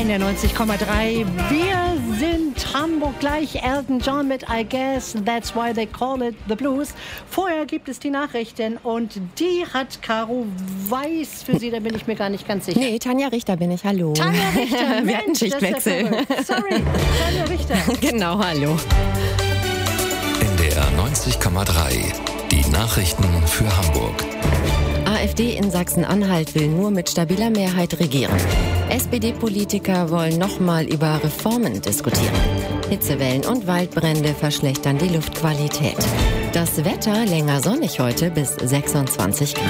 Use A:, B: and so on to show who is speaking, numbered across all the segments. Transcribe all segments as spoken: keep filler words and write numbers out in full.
A: N R neunzig Komma drei. Wir sind Hamburg gleich. Elton John mit I Guess That's Why They Call It The Blues. Vorher gibt es die Nachrichten und die hat Caro Weiß für Sie, da bin ich mir gar nicht ganz sicher.
B: Nee, Tanja Richter bin ich, hallo.
A: Tanja Richter,
B: wir hatten Schichtwechsel.
A: Ja Sorry, Tanja Richter.
B: Genau, hallo.
C: N D R neunzig Komma drei. Die Nachrichten für Hamburg.
B: AfD in Sachsen-Anhalt will nur mit stabiler Mehrheit regieren. S P D-Politiker wollen nochmal über Reformen diskutieren. Hitzewellen und Waldbrände verschlechtern die Luftqualität. Das Wetter länger sonnig heute bis sechsundzwanzig Grad.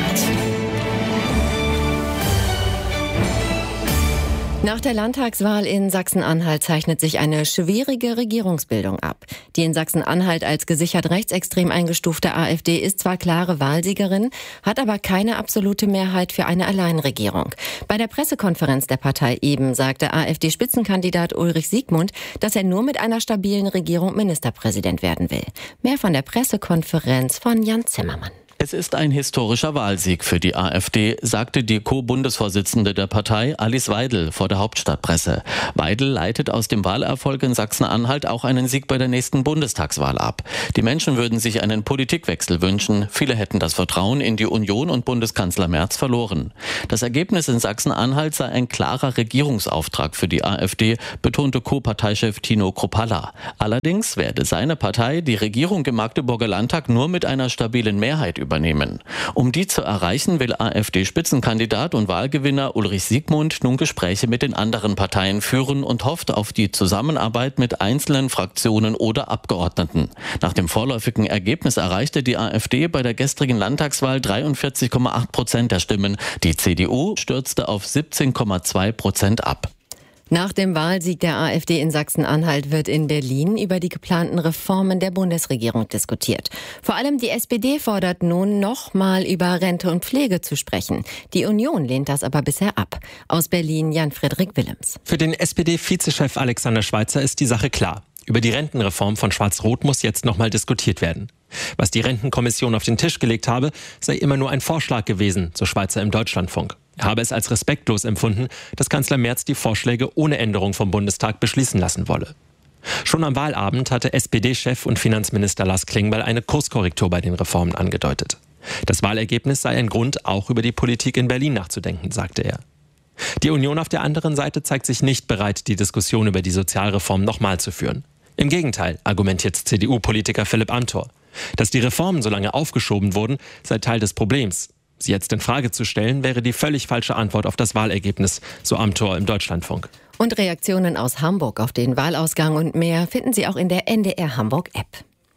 B: Nach der Landtagswahl in Sachsen-Anhalt zeichnet sich eine schwierige Regierungsbildung ab. Die in Sachsen-Anhalt als gesichert rechtsextrem eingestufte AfD ist zwar klare Wahlsiegerin, hat aber keine absolute Mehrheit für eine Alleinregierung. Bei der Pressekonferenz der Partei eben sagte AfD-Spitzenkandidat Ulrich Siegmund, dass er nur mit einer stabilen Regierung Ministerpräsident werden will. Mehr von der Pressekonferenz von Jan Zimmermann.
D: Es ist ein historischer Wahlsieg für die AfD, sagte die Co-Bundesvorsitzende der Partei Alice Weidel vor der Hauptstadtpresse. Weidel leitet aus dem Wahlerfolg in Sachsen-Anhalt auch einen Sieg bei der nächsten Bundestagswahl ab. Die Menschen würden sich einen Politikwechsel wünschen. Viele hätten das Vertrauen in die Union und Bundeskanzler Merz verloren. Das Ergebnis in Sachsen-Anhalt sei ein klarer Regierungsauftrag für die AfD, betonte Co-Parteichef Tino Kruppalla. Allerdings werde seine Partei die Regierung im Magdeburger Landtag nur mit einer stabilen Mehrheit übernehmen. Um die zu erreichen, will AfD-Spitzenkandidat und Wahlgewinner Ulrich Siegmund nun Gespräche mit den anderen Parteien führen und hofft auf die Zusammenarbeit mit einzelnen Fraktionen oder Abgeordneten. Nach dem vorläufigen Ergebnis erreichte die AfD bei der gestrigen Landtagswahl dreiundvierzig Komma acht Prozent der Stimmen. Die C D U stürzte auf siebzehn Komma zwei Prozent ab.
B: Nach dem Wahlsieg der AfD in Sachsen-Anhalt wird in Berlin über die geplanten Reformen der Bundesregierung diskutiert. Vor allem die S P D fordert nun, noch mal über Rente und Pflege zu sprechen. Die Union lehnt das aber bisher ab. Aus Berlin Jan-Friedrich Willems.
E: Für den S P D-Vizechef Alexander Schweitzer ist die Sache klar. Über die Rentenreform von Schwarz-Rot muss jetzt noch mal diskutiert werden. Was die Rentenkommission auf den Tisch gelegt habe, sei immer nur ein Vorschlag gewesen, so Schweitzer im Deutschlandfunk. Er habe es als respektlos empfunden, dass Kanzler Merz die Vorschläge ohne Änderung vom Bundestag beschließen lassen wolle. Schon am Wahlabend hatte S P D-Chef und Finanzminister Lars Klingbeil eine Kurskorrektur bei den Reformen angedeutet. Das Wahlergebnis sei ein Grund, auch über die Politik in Berlin nachzudenken, sagte er. Die Union auf der anderen Seite zeigt sich nicht bereit, die Diskussion über die Sozialreform nochmal zu führen. Im Gegenteil, argumentiert C D U-Politiker Philipp Amthor. Dass die Reformen so lange aufgeschoben wurden, sei Teil des Problems. Sie jetzt in Frage zu stellen, wäre die völlig falsche Antwort auf das Wahlergebnis, so Amthor im Deutschlandfunk.
B: Und Reaktionen aus Hamburg auf den Wahlausgang und mehr finden Sie auch in der N D R Hamburg-App.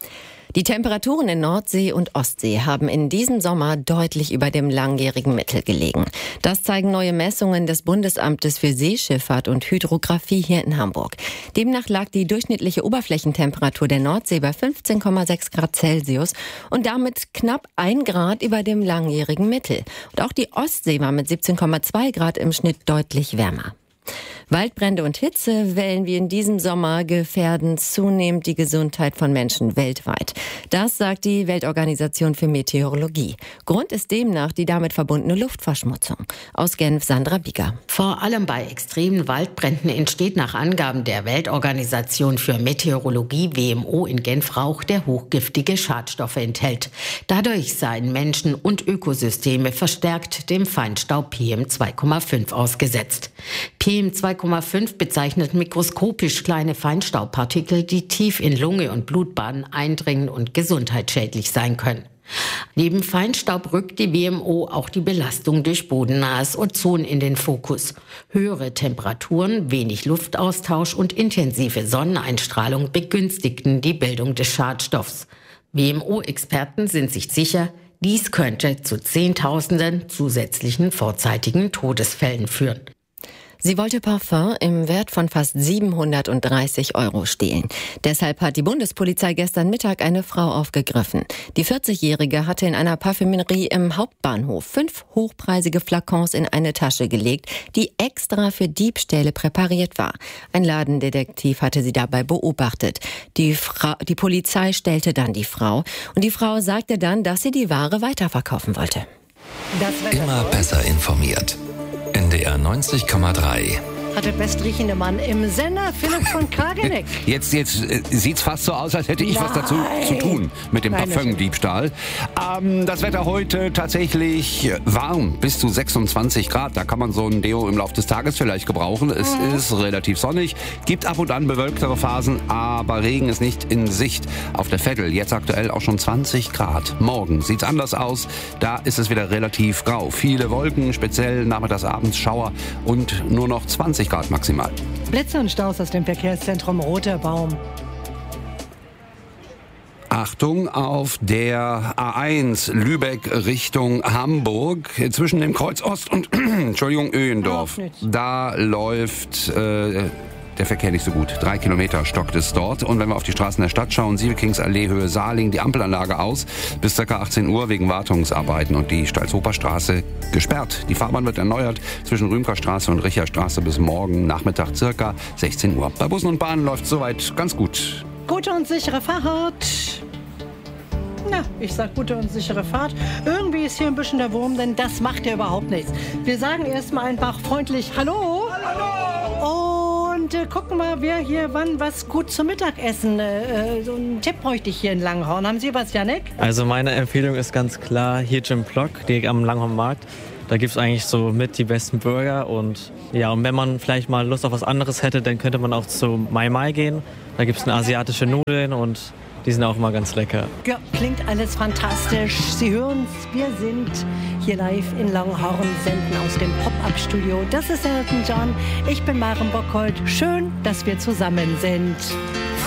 B: Die Temperaturen in Nordsee und Ostsee haben in diesem Sommer deutlich über dem langjährigen Mittel gelegen. Das zeigen neue Messungen des Bundesamtes für Seeschifffahrt und Hydrographie hier in Hamburg. Demnach lag die durchschnittliche Oberflächentemperatur der Nordsee bei fünfzehn Komma sechs Grad Celsius und damit knapp ein Grad über dem langjährigen Mittel. Und auch die Ostsee war mit siebzehn Komma zwei Grad im Schnitt deutlich wärmer. Waldbrände und Hitzewellen wie in diesem Sommer gefährden zunehmend die Gesundheit von Menschen weltweit. Das sagt die Weltorganisation für Meteorologie. Grund ist demnach die damit verbundene Luftverschmutzung. Aus Genf Sandra Bieger.
F: Vor allem bei extremen Waldbränden entsteht nach Angaben der Weltorganisation für Meteorologie W M O in Genf Rauch, der hochgiftige Schadstoffe enthält. Dadurch seien Menschen und Ökosysteme verstärkt dem Feinstaub P M zwei Komma fünf ausgesetzt. P M zwei Komma fünf bezeichnet mikroskopisch kleine Feinstaubpartikel, die tief in Lunge und Blutbahnen eindringen und gesundheitsschädlich sein können. Neben Feinstaub rückt die W M O auch die Belastung durch bodennahes Ozon in den Fokus. Höhere Temperaturen, wenig Luftaustausch und intensive Sonneneinstrahlung begünstigten die Bildung des Schadstoffs. W M O-Experten sind sich sicher, dies könnte zu Zehntausenden zusätzlichen vorzeitigen Todesfällen führen.
B: Sie wollte Parfum im Wert von fast siebenhundertdreißig Euro stehlen. Deshalb hat die Bundespolizei gestern Mittag eine Frau aufgegriffen. Die vierzigjährige hatte in einer Parfümerie im Hauptbahnhof fünf hochpreisige Flakons in eine Tasche gelegt, die extra für Diebstähle präpariert war. Ein Ladendetektiv hatte sie dabei beobachtet. Die, Frau, die Polizei stellte dann die Frau und die Frau sagte dann, dass sie die Ware weiterverkaufen wollte.
C: Immer besser informiert. N D R neunzig Komma drei
A: hat der bestriechende Mann im Sender, Philipp von Kageneck.
G: Jetzt, jetzt äh, sieht es fast so aus, als hätte ich Nein. was dazu zu tun mit dem Parfümdiebstahl. Ähm, das Wetter heute tatsächlich warm, bis zu sechsundzwanzig Grad. Da kann man so ein Deo im Laufe des Tages vielleicht gebrauchen. Es mhm. ist relativ sonnig, gibt ab und an bewölktere Phasen, aber Regen ist nicht in Sicht. Auf der Veddel jetzt aktuell auch schon zwanzig Grad. Morgen sieht es anders aus. Da ist es wieder relativ grau. Viele Wolken, speziell nachmittags, abends Schauer und nur noch zwanzig Grad maximal.
A: Blitze und Staus aus dem Verkehrszentrum Roter Baum.
G: Achtung, auf der A eins Lübeck Richtung Hamburg zwischen dem Kreuz Ost und Entschuldigung Öhendorf. Da läuft äh, der Verkehr nicht so gut. Drei Kilometer stockt es dort. Und wenn wir auf die Straßen der Stadt schauen, Siebekingsallee, Höhe Saarling, die Ampelanlage aus bis ca. achtzehn Uhr wegen Wartungsarbeiten und die Stalzhofer-Straße gesperrt. Die Fahrbahn wird erneuert zwischen Rümkerstraße und Richerstraße bis morgen Nachmittag ca. sechzehn Uhr. Bei Bussen und Bahnen läuft soweit ganz gut.
A: Gute und sichere Fahrt. Na, ich sag gute und sichere Fahrt. Irgendwie ist hier ein bisschen der Wurm, denn das macht ja überhaupt nichts. Wir sagen erstmal einfach freundlich Hallo. Hallo. Und äh, gucken mal, wer hier wann was gut zum Mittagessen. Äh, so einen Tipp bräuchte ich hier in Langhorn. Haben Sie was, Jannik?
H: Also meine Empfehlung ist ganz klar hier Jim Block, direkt am Langhornmarkt. Da gibt es eigentlich so mit die besten Burger. Und ja, und wenn man vielleicht mal Lust auf was anderes hätte, dann könnte man auch zu Mai Mai gehen. Da gibt es eine asiatische Nudeln und die sind auch immer ganz lecker.
A: Ja, klingt alles fantastisch. Sie hören es, wir sind hier live in Langhorn, senden aus dem Pop-Up-Studio. Das ist Elton John, ich bin Maren Bockholt. Schön, dass wir zusammen sind.